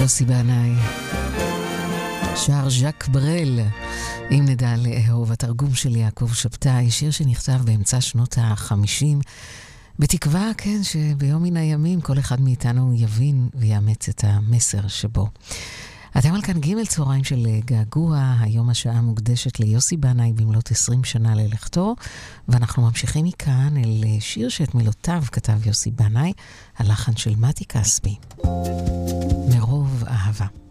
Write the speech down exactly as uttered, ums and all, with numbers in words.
יוסי בנאי, שר ז'ק ברל, אם נדע לאהוב, התרגום של יעקב שבתאי, שיר שנכתב באמצע שנות החמישים, בתקווה, כן, שביום מן הימים כל אחד מאיתנו יבין ויאמץ את המסר שבו. אתם על כאן ג' צהריים של געגוע, היום השעה מוקדשת ליוסי בנאי במלאת עשרים שנה ללכתו, ואנחנו ממשיכים מכאן אל שיר שאת מילותיו כתב יוסי בנאי, הלחן של מתי כספי, מרוב אהבה.